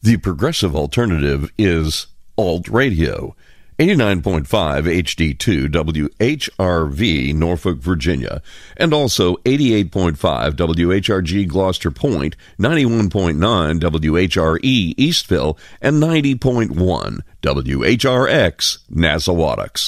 The progressive alternative is Alt Radio. 89.5 HD2 WHRV, Norfolk, Virginia, and also 88.5 WHRG Gloucester Point, 91.9 WHRE Eastville, and 90.1 WHRX Nassauwautucks.